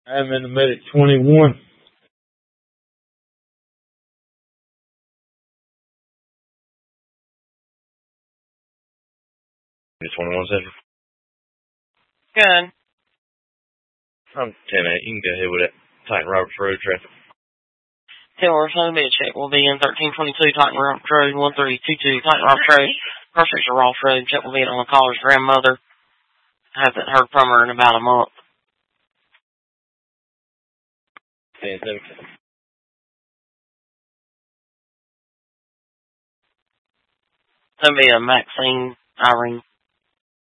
I'm in the medic 21. It's 21 Central. Good. I'm 10-8. You can go ahead with it. Titan Roberts Road traffic. Taylor, so be a check. We'll be in 1322 Titan Roberts Road, 1322 Titan Roberts Road. Perfect to Ross Road. Check will be on the caller's grandmother. Hasn't heard from her in about a month. 10-7. So be a Maxine Irene.